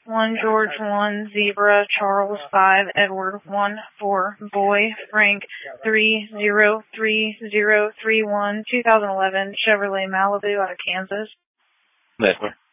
1 George 1 Zebra Charles 5 Edward 1 4 Boy Frank 303031 2011 Chevrolet Malibu out of Kansas. Next one.